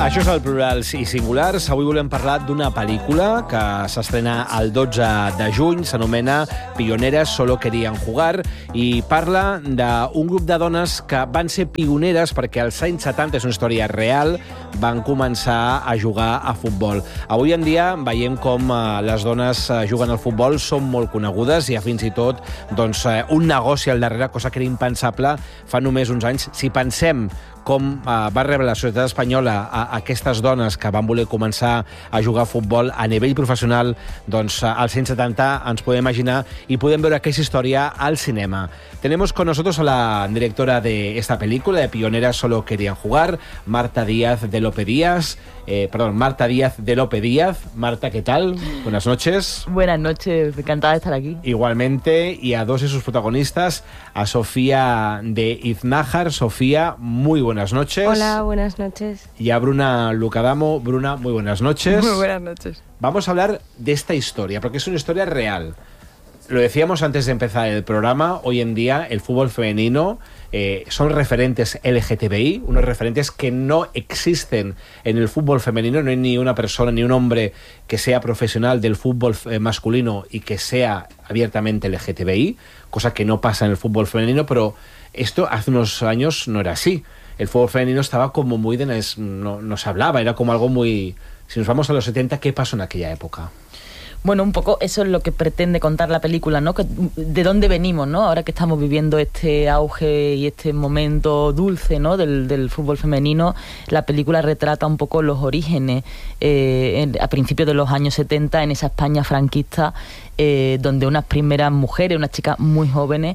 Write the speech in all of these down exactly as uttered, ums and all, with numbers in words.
Això és el plurals i singulars. Avui volem parlar d'una pel·lícula que s'estrena el dotze de juny, s'anomena Pioneras solo querían jugar, i parla d'un grup de dones que van ser pioneres perquè als anys setanta, és una història real, van començar a jugar a futbol. Avui en dia veiem com les dones juguen al futbol, són molt conegudes, i fins i tot doncs, un negoci al darrere, cosa que era impensable fa només uns anys. Si pensem com eh, va rebre la societat espanyola a, a aquestes dones que van voler començar a jugar a futbol a nivell professional, doncs als anys setanta ens podem imaginar y podem veure aquesta història al cinema. Tenemos con nosotros a la directora de esta película, de Pioneras solo querían jugar, Marta Díaz de Lope Díaz. Eh, perdón, Marta Díaz de Lope Díaz. Marta, ¿qué tal? Buenas noches. Buenas noches, encantada de estar aquí. Igualmente, y a dos de sus protagonistas, a Sofía de Iznájar. Sofía, muy buenas noches. Hola, buenas noches. Y a Bruna Lucadamo. Bruna, muy buenas noches. Muy buenas noches. Vamos a hablar de esta historia, porque es una historia real. Lo decíamos antes de empezar el programa, hoy en día el fútbol femenino eh, son referentes L G T B I, unos referentes que no existen en el fútbol femenino. No hay ni una persona, ni un hombre que sea profesional del fútbol eh, masculino y que sea abiertamente L G T B I, cosa que no pasa en el fútbol femenino, pero esto hace unos años no era así. El fútbol femenino estaba como muy de... no, no se hablaba, era como algo muy... Si nos vamos a los setenta, ¿qué pasó en aquella época? Bueno, un poco eso es lo que pretende contar la película, ¿no? Que, de dónde venimos, ¿no? Ahora que estamos viviendo este auge y este momento dulce, ¿no? Del, del fútbol femenino, la película retrata un poco los orígenes eh, en, a principios de los años setenta en esa España franquista, eh, donde unas primeras mujeres, unas chicas muy jóvenes,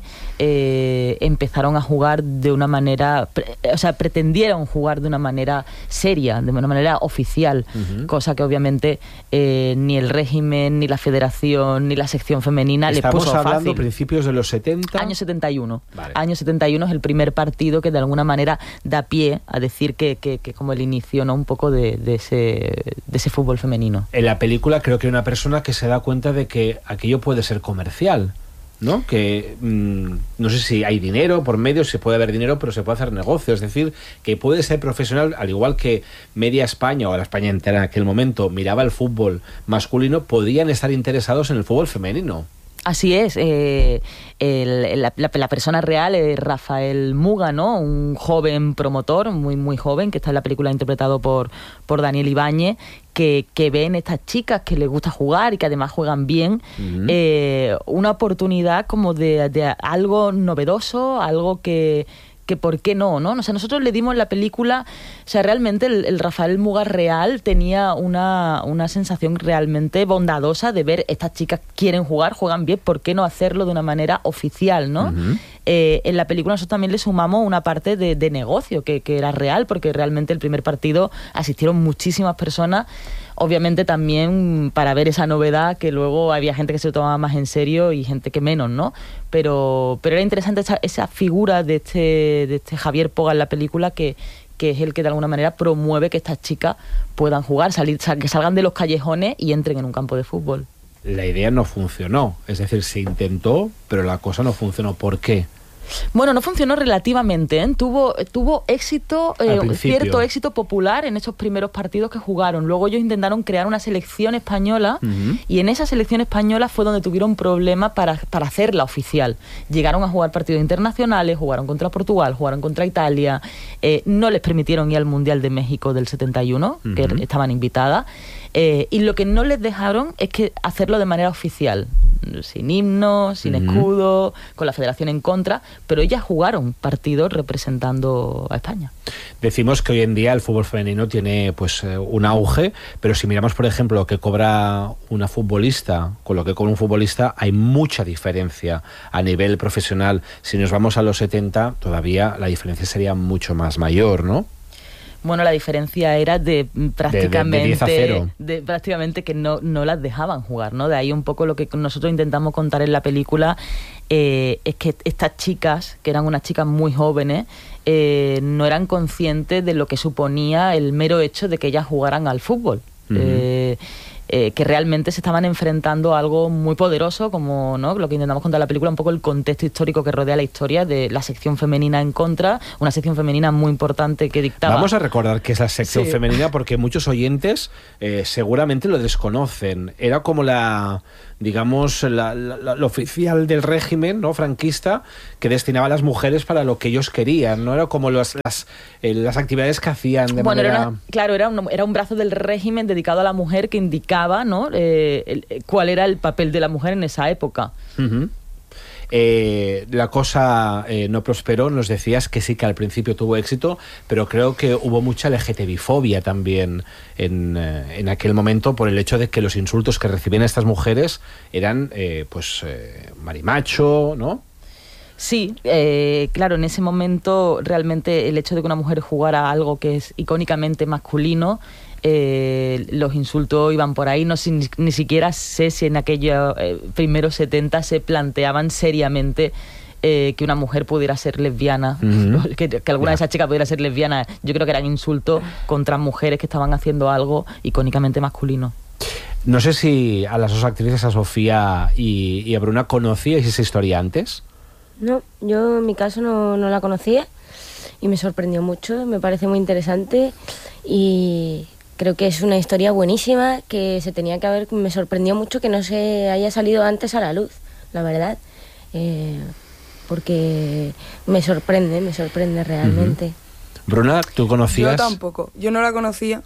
eh, empezaron a jugar de una manera, pre, o sea, pretendieron jugar de una manera seria, de una manera oficial, uh-huh. Cosa que obviamente eh, ni el régimen, ni la federación, ni la sección femenina les puso fácil. Estamos hablando principios de los setenta. Año setenta y uno. Vale. Año setenta y uno es el primer partido que de alguna manera da pie a decir que, que, que como el inicio, ¿no? Un poco de, de, ese, de ese fútbol femenino. En la película creo que hay una persona que se da cuenta de que aquello puede ser comercial, ¿no? Que mmm, no sé si hay dinero por medio, si puede haber dinero, pero se puede hacer negocio. Es decir, que puede ser profesional, al igual que media España, o la España entera en aquel momento, miraba el fútbol masculino, podían estar interesados en el fútbol femenino. Así es, eh, el, la, la, la persona real es Rafael Muga, ¿no? Un joven promotor, muy muy joven, que está en la película interpretado por, por Daniel Ibáñez, que, que ven estas chicas que les gusta jugar y que además juegan bien, uh-huh. eh, una oportunidad como de, de algo novedoso, algo que... que por qué no, ¿no? O sea, nosotros le dimos la película, o sea, realmente el, el Rafael Muga real tenía una, una sensación realmente bondadosa de ver estas chicas quieren jugar, juegan bien, ¿por qué no hacerlo de una manera oficial, ¿no? Uh-huh. Eh, en la película nosotros también le sumamos una parte de, de negocio que, que era real, porque realmente el primer partido asistieron muchísimas personas, obviamente también para ver esa novedad, que luego había gente que se lo tomaba más en serio y gente que menos, ¿no? Pero, pero era interesante esa, esa figura de este, de este Javier Poga en la película, que, que es el que de alguna manera promueve que estas chicas puedan jugar, salir, que salgan de los callejones y entren en un campo de fútbol. La idea no funcionó, es decir, se intentó, pero la cosa no funcionó. ¿Por qué? Bueno, no funcionó relativamente, ¿eh? Tuvo, tuvo éxito, eh, cierto éxito popular en esos primeros partidos que jugaron. Luego ellos intentaron crear una selección española, uh-huh. y en esa selección española fue donde tuvieron problemas para, para hacerla oficial. Llegaron a jugar partidos internacionales, jugaron contra Portugal, jugaron contra Italia, eh, no les permitieron ir al Mundial de México del setenta y uno, uh-huh. que estaban invitadas, eh, y lo que no les dejaron es que hacerlo de manera oficial, sin himno, sin uh-huh. escudo, con la federación en contra, pero ellas jugaron partidos representando a España. Decimos que hoy en día el fútbol femenino tiene pues eh, un auge, pero si miramos, por ejemplo, lo que cobra una futbolista con lo que cobra un futbolista, hay mucha diferencia a nivel profesional. Si nos vamos a los setenta, todavía la diferencia sería mucho más mayor, ¿no? Bueno, la diferencia era de prácticamente de, de, de diez a cero. De, prácticamente que no, no las dejaban jugar, ¿no? De ahí un poco lo que nosotros intentamos contar en la película, eh, es que estas chicas, que eran unas chicas muy jóvenes, eh, no eran conscientes de lo que suponía el mero hecho de que ellas jugaran al fútbol. Uh-huh. Eh, eh, que realmente se estaban enfrentando a algo muy poderoso, como, ¿no?, lo que intentamos contar en la película, un poco el contexto histórico que rodea la historia de la sección femenina en contra, una sección femenina muy importante que dictaba... Vamos a recordar qué es la sección Sí. femenina, porque muchos oyentes eh, seguramente lo desconocen. Era como la, digamos, la, la, la, la oficial del régimen, ¿no?, franquista, que destinaba a las mujeres para lo que ellos querían, ¿no? Era como los, las, eh, las actividades que hacían de bueno, manera... era una, claro, era un, era un brazo del régimen dedicado a la mujer que indicaba, ¿no?, eh, el, cuál era el papel de la mujer en esa época. Uh-huh. Eh, la cosa eh, no prosperó. Nos decías que sí, que al principio tuvo éxito, pero creo que hubo mucha L G T B-fobia también en, eh, en aquel momento, por el hecho de que los insultos que recibían estas mujeres eran eh, pues eh, marimacho, ¿no? Sí, eh, claro, en ese momento realmente el hecho de que una mujer jugara algo que es icónicamente masculino, eh, los insultos iban por ahí. No sé, ni, ni siquiera sé si en aquellos eh, primeros setenta se planteaban seriamente eh, que una mujer pudiera ser lesbiana, uh-huh. que, que alguna yeah. de esas chicas pudiera ser lesbiana. Yo creo que eran insultos contra mujeres que estaban haciendo algo icónicamente masculino. No sé si a las dos actrices, a Sofía y, y a Bruna, ¿conocíais esa historia antes? No, yo en mi caso no, no la conocía y me sorprendió mucho, me parece muy interesante y creo que es una historia buenísima que se tenía que haber, me sorprendió mucho que no se haya salido antes a la luz, la verdad, eh, porque me sorprende, me sorprende realmente. Uh-huh. Bruna, ¿tú conocías? Yo tampoco, yo no la conocía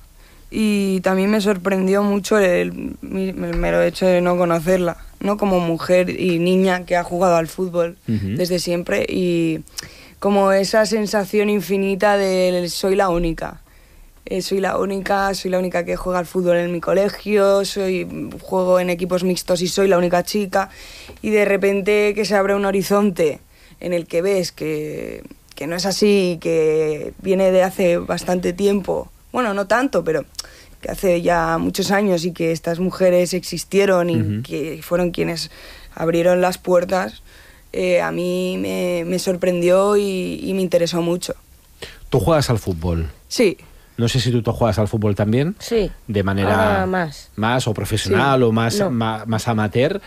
y también me sorprendió mucho el, el mero hecho de no conocerla, ¿no? Como mujer y niña que ha jugado al fútbol uh-huh. desde siempre y como esa sensación infinita de soy la única. Eh, soy la única, soy la única que juega al fútbol en mi colegio, soy juego en equipos mixtos y soy la única chica y de repente que se abre un horizonte en el que ves que, que no es así, que viene de hace bastante tiempo, bueno, no tanto, pero que hace ya muchos años y que estas mujeres existieron y uh-huh. que fueron quienes abrieron las puertas, eh, a mí me, me sorprendió y, y me interesó mucho. ¿Tú juegas al fútbol? Sí. No sé si tú te juegas al fútbol también. Sí. De manera más. Más o profesional sí. o más, no. más, más amateur.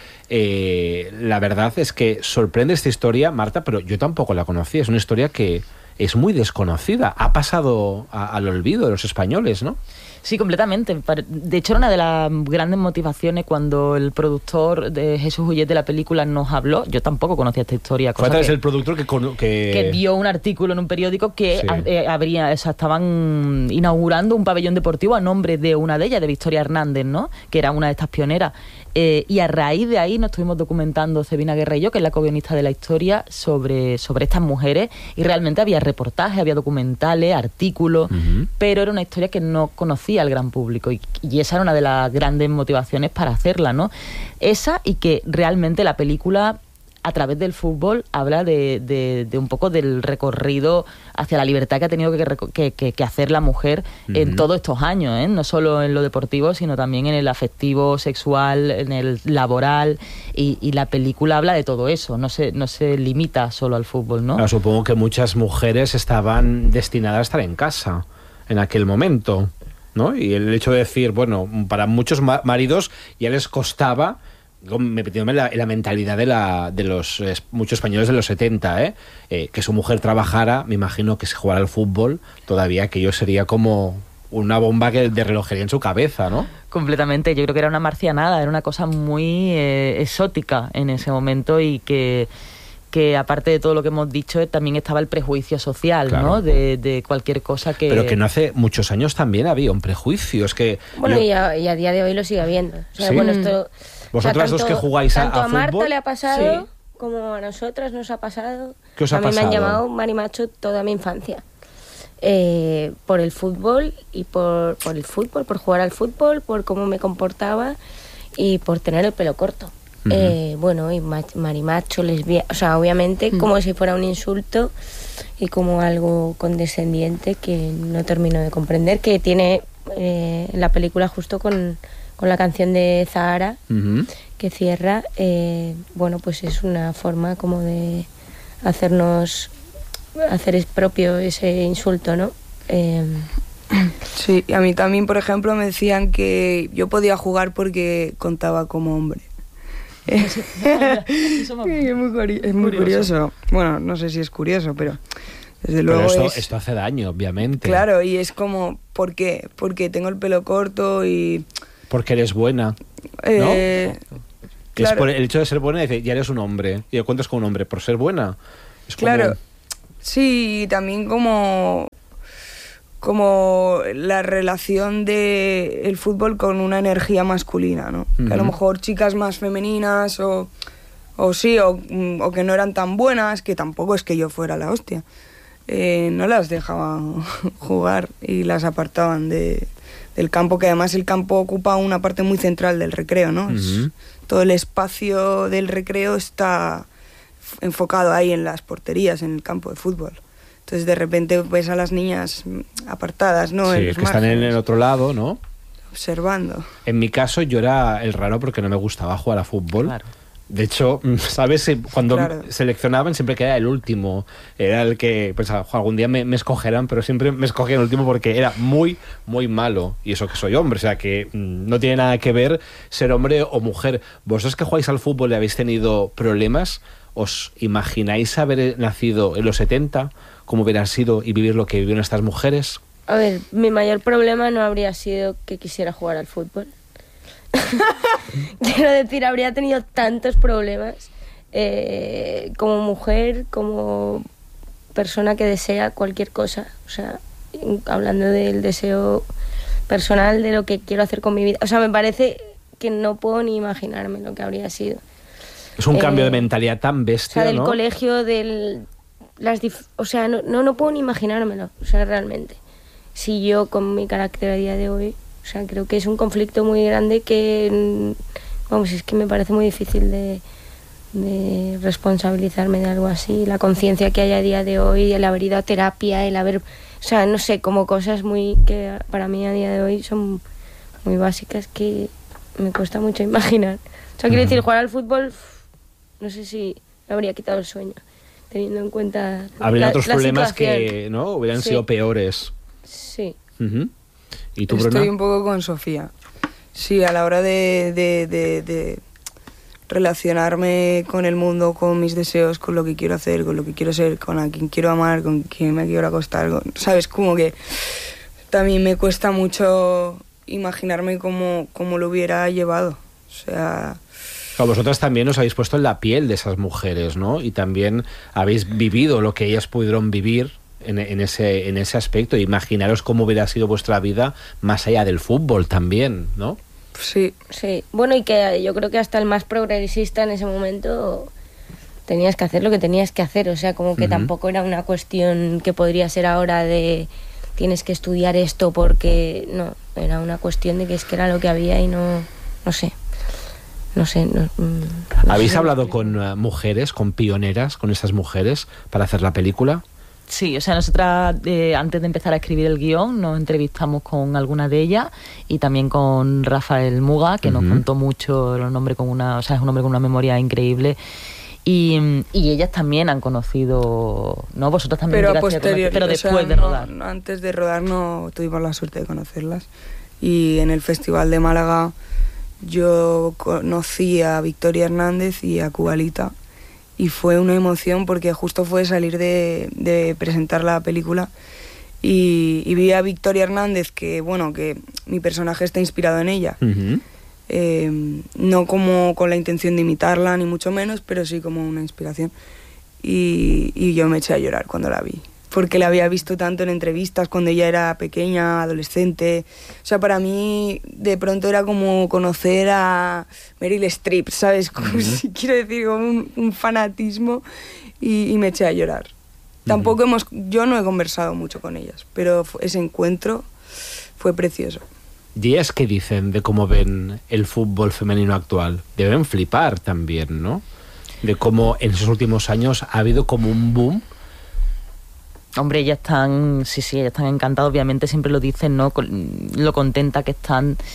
Eh, la verdad es que sorprende esta historia, Marta, pero yo tampoco la conocía. Es una historia que es muy desconocida. Ha pasado a, al olvido de los españoles, ¿no? Sí, completamente. De hecho, era una de las grandes motivaciones cuando el productor de Jesús Ullet de la película nos habló. Yo tampoco conocía esta historia. Fue a través del productor que, que... que vio un artículo en un periódico que sí. eh, habría, o sea, estaban inaugurando un pabellón deportivo a nombre de una de ellas, de Victoria Hernández, ¿no?, que era una de estas pioneras. Eh, y a raíz de ahí nos estuvimos documentando Cebina Guerra y yo, que es la co-guionista de la historia, sobre, sobre estas mujeres, y realmente había reportajes, había documentales, artículos, uh-huh. pero era una historia que no conocía al gran público y, y esa era una de las grandes motivaciones para hacerla, ¿no? Esa, y que realmente la película, a través del fútbol, habla de, de, de un poco del recorrido hacia la libertad que ha tenido que, que, que, que hacer la mujer uh-huh. en todos estos años, ¿eh? No solo en lo deportivo, sino también en el afectivo, sexual, en el laboral, y, y la película habla de todo eso, no se, no se limita solo al fútbol, ¿no? Claro, supongo que muchas mujeres estaban destinadas a estar en casa en aquel momento, ¿no? Y el hecho de decir, bueno, para muchos ma- maridos ya les costaba, metiéndome en la, en la mentalidad de, la, de los eh, muchos españoles de los setenta, ¿eh? Eh, que su mujer trabajara, me imagino que si jugara al fútbol, todavía aquello sería como una bomba que, de relojería en su cabeza, ¿no? Completamente, yo creo que era una marcianada, era una cosa muy eh, exótica en ese momento y que... que aparte de todo lo que hemos dicho, también estaba el prejuicio social, claro. ¿no? De, de cualquier cosa que... Pero que no hace muchos años también había un prejuicio, es que... Bueno, yo... y, a, y a día de hoy lo sigue habiendo. O sea, ¿Sí? bueno, esto... Vosotras o sea, tanto, dos que jugáis a, a tanto a Marta fútbol, le ha pasado, sí. como a nosotras nos ha pasado. ¿Qué os ha a mí pasado? me han llamado marimacho toda mi infancia. Eh, por el fútbol y por, por el fútbol, por jugar al fútbol, por cómo me comportaba y por tener el pelo corto. Uh-huh. Eh, bueno, y marimacho, lesbiana, o sea, obviamente uh-huh. como si fuera un insulto y como algo condescendiente que no termino de comprender, que tiene eh, la película justo con, con la canción de Zahara, uh-huh. que cierra, eh, bueno, pues es una forma como de hacernos, hacer propio ese insulto, ¿no? Eh, sí. Sí, y a mí también, por ejemplo, me decían que yo podía jugar porque contaba como hombre. Eso es muy, curi- es muy curioso. Bueno, no sé si es curioso, pero desde luego pero esto, es... esto hace daño, obviamente. Claro, y es como, ¿por qué? Porque tengo el pelo corto y... Porque eres buena, ¿no? Eh, Es claro. por el hecho de ser buena, dice, ya eres un hombre. Y lo cuentas con un hombre por ser buena. Es como... Claro, sí, y también como, como la relación de el fútbol con una energía masculina, ¿no? Uh-huh. Que a lo mejor chicas más femeninas o, o sí, o, o que no eran tan buenas, que tampoco es que yo fuera la hostia, eh, no las dejaban jugar y las apartaban de, del campo, que además el campo ocupa una parte muy central del recreo, ¿no? Uh-huh. Es, todo el espacio del recreo está enfocado ahí en las porterías, en el campo de fútbol. Entonces de repente ves a las niñas apartadas, ¿no? Sí, en los que están en el otro lado, ¿no? Observando. En mi caso yo era el raro porque no me gustaba jugar a fútbol. Claro. De hecho, ¿sabes? Cuando Claro. seleccionaban siempre que era el último. Era el que, pues algún día me, me escogerán, pero siempre me escogían el último porque era muy, muy malo. Y eso que soy hombre, o sea que mm, no tiene nada que ver ser hombre o mujer. ¿Vosotros que jugáis al fútbol y habéis tenido problemas, os imagináis haber nacido en los setenta? ¿Cómo hubiera sido y vivir lo que vivieron estas mujeres? A ver, mi mayor problema no habría sido que quisiera jugar al fútbol. Quiero decir, habría tenido tantos problemas eh, como mujer, como persona que desea cualquier cosa. O sea, hablando del deseo personal de lo que quiero hacer con mi vida. O sea, me parece que no puedo ni imaginarme lo que habría sido. Es un Eh, cambio de mentalidad tan O bestia, sea, del ¿no? colegio, del... Las dif- o sea, no, no, no puedo ni imaginármelo, o sea, realmente. Si yo con mi carácter a día de hoy, o sea, creo que es un conflicto muy grande que, mm, vamos, es que me parece muy difícil de, de responsabilizarme de algo así. La conciencia que hay a día de hoy, el haber ido a terapia, el haber, o sea, no sé, como cosas muy que para mí a día de hoy son muy básicas que me cuesta mucho imaginar. O sea, quiero decir, jugar al fútbol, no sé si me habría quitado el sueño, teniendo en cuenta Habría la- otros la problemas situación. que no hubieran Sí. sido peores. Sí. Uh-huh. ¿Y tú, Estoy Bruna? un poco con Sofía. Sí, a la hora de, de, de, de relacionarme con el mundo, con mis deseos, con lo que quiero hacer, con lo que quiero ser, con a quien quiero amar, con quien me quiero acostar, con- ¿sabes? Como que también me cuesta mucho imaginarme cómo, cómo lo hubiera llevado. O sea... Claro, vosotras también os habéis puesto en la piel de esas mujeres, ¿no? Y también habéis vivido lo que ellas pudieron vivir en, en, ese, en ese aspecto. Imaginaros cómo hubiera sido vuestra vida más allá del fútbol también, ¿no? Sí, Sí, bueno, y que yo creo que hasta el más progresista en ese momento tenías que hacer lo que tenías que hacer, o sea, como que Ujú. tampoco era una cuestión que podría ser ahora de tienes que estudiar esto porque no, era una cuestión de que es que era lo que había y no, no sé, no sé. No, mm, no ¿Habéis sé. hablado con uh, mujeres, con pioneras, con esas mujeres para hacer la película? Sí, o sea, nosotras eh, antes de empezar a escribir el guión nos entrevistamos con alguna de ellas y también con Rafael Muga, que Ujú. nos contó mucho los nombres con una, o sea, es un hombre con una memoria increíble. Y, y ellas también han conocido, ¿no? Vosotras también pero a llegasteis a conocer- posteriori, pero o después sea, de no- rodar. no, antes de rodar no tuvimos la suerte de conocerlas. Y en el Festival de Málaga yo conocí a Victoria Hernández y a Cubalita y fue una emoción porque justo fue salir de, de presentar la película y, y vi a Victoria Hernández, que bueno, que mi personaje está inspirado en ella. Uh-huh. Eh, no como con la intención de imitarla, ni mucho menos, pero sí como una inspiración. Y, y yo me eché a llorar cuando la vi, porque la había visto tanto en entrevistas cuando ella era pequeña, adolescente. O sea, para mí de pronto era como conocer a Meryl Streep, ¿sabes? Como Ujú. si quiero decir, como un, un fanatismo, y, y me eché a llorar. Tampoco hemos, yo no he conversado mucho con ellas, pero fu- ese encuentro fue precioso. ¿Y ellas qué dicen de cómo ven el fútbol femenino actual? Deben flipar también, ¿no? De cómo en esos últimos años ha habido como un boom. Hombre, ellas están, sí, sí, ellas están encantadas, obviamente siempre lo dicen, ¿no? Con- lo contenta que están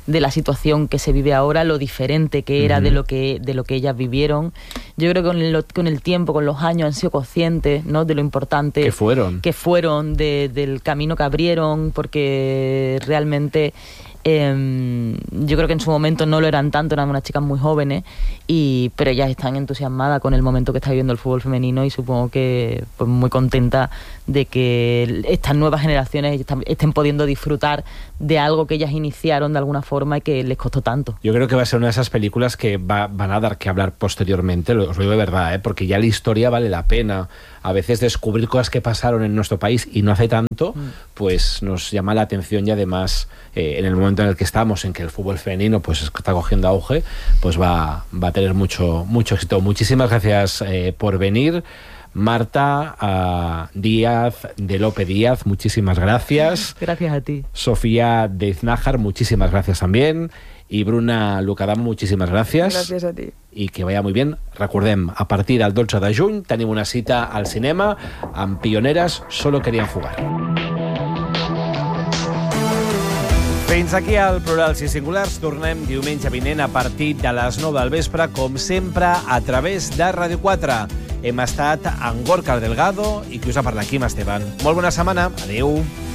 de la situación que se vive ahora, lo diferente que era uh-huh. de lo que de lo que ellas vivieron. Yo creo que con el, con el tiempo, con los años, han sido conscientes, ¿no?, de lo importante que fueron, que fueron de, del camino que abrieron, porque realmente Eh, yo creo que en su momento no lo eran tanto, eran unas chicas muy jóvenes, y, pero ellas están entusiasmadas con el momento que está viviendo el fútbol femenino, y supongo que pues muy contenta de que estas nuevas generaciones están, estén pudiendo disfrutar de algo que ellas iniciaron de alguna forma y que les costó tanto. Yo creo que va a ser una de esas películas que va, van a dar que hablar posteriormente, os lo digo de verdad, ¿eh? Porque ya la historia vale la pena. A veces descubrir cosas que pasaron en nuestro país y no hace tanto, mm. pues nos llama la atención, y además eh, en el momento en el que estamos, en que el fútbol femenino pues está cogiendo auge, pues va, va a tener mucho, mucho éxito. Muchísimas gracias eh, por venir. Marta uh, Díaz de Lope Díaz, muchísimas gracias. Gracias a ti. Sofía Deiznajar, muchísimas gracias también. I Bruna Lucadam, moltíssimes gràcies. Gràcies a ti. I que vaya muy bien. Recordem, a partir del dotze de juny tenim una cita al cinema amb Pioneres Solo Querían Jugar. Fins aquí el Plurals i Singulars. Tornem diumenge vinent a partir de les nou del vespre, com sempre, a través de Ràdio quatre. Hem estat amb Gorka Delgado i qui us ha parlat, Quim Esteban. Molt bona setmana. Adéu.